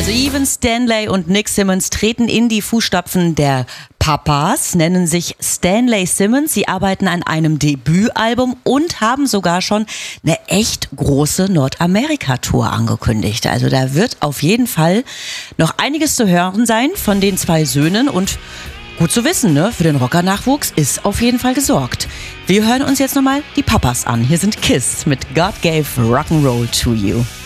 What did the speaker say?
Also Evan Stanley und Nick Simmons treten in die Fußstapfen der Papas, nennen sich Stanley Simmons. Sie arbeiten an einem Debütalbum und haben sogar schon eine echt große Nordamerika-Tour angekündigt. Also da wird auf jeden Fall noch einiges zu hören sein von den zwei Söhnen und gut zu wissen, ne? Für den Rocker-Nachwuchs ist auf jeden Fall gesorgt. Wir hören uns jetzt nochmal die Papas an. Hier sind Kiss mit God Gave Rock'n'Roll to You.